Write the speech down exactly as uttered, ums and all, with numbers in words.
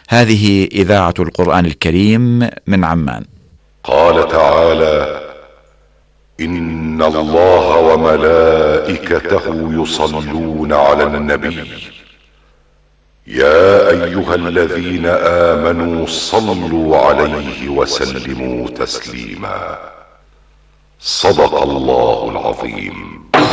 هذه إذاعة القرآن الكريم من عمان. قال تعالى: إن الله وملائكته يصلون على النبي يا أيها الذين آمنوا صلوا عليه وسلموا تسليما. صدق الله العظيم.